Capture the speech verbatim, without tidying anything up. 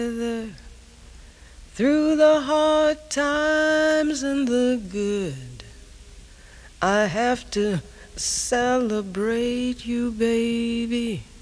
through the hard times and the good. I have to celebrate you, baby.